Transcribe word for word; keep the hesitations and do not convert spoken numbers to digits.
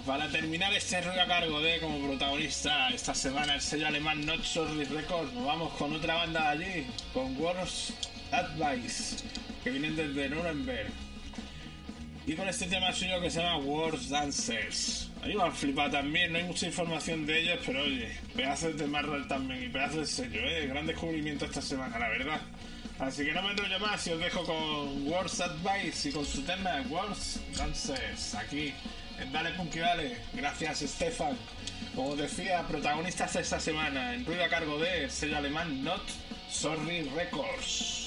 para terminar este rollo a cargo de como protagonista esta semana el sello alemán Not Sorry Records, nos vamos con otra banda de allí, con Words Advice, que vienen desde Nuremberg, y con este tema suyo que se llama Words Dancers. Ahí me han flipado también, no hay mucha información de ellos, pero oye, pedazos de Marvel también y pedazos de sello, eh, gran descubrimiento esta semana, la verdad. Así que no me enrollo más y os dejo con Words Advice y con su tema Words Dancers, aquí en Dale Punky Dale. Gracias, Stefan. Como decía, protagonistas esta semana en ruido a cargo de sello alemán Not Sorry Records.